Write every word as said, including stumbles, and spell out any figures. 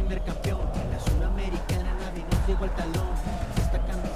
primer campeón. La sudamericana nadie nos llegó al talón. Destacando